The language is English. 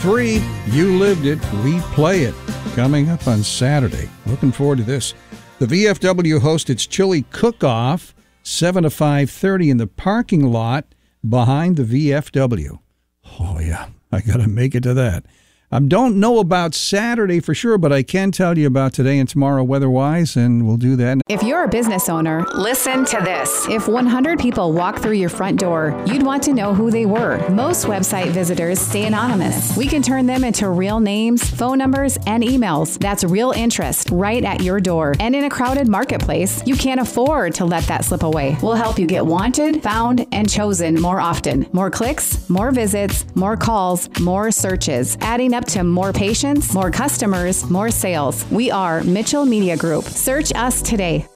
3, You Lived It, We Play It, coming up on Saturday. Looking forward to this. The VFW hosts its chili cook-off, 7 to 5:30 in the parking lot behind the VFW. Oh, yeah, I got to make it to that. I don't know about Saturday for sure, but I can tell you about today and tomorrow weather-wise, and we'll do that. If you're a business owner, listen to this. If 100 people walk through your front door, you'd want to know who they were. Most website visitors stay anonymous. We can turn them into real names, phone numbers, and emails. That's real interest right at your door. And in a crowded marketplace, you can't afford to let that slip away. We'll help you get wanted, found, and chosen more often. More clicks, more visits, more calls, more searches, adding up to more patients, more customers, more sales. We are Mitchell Media Group. Search us today.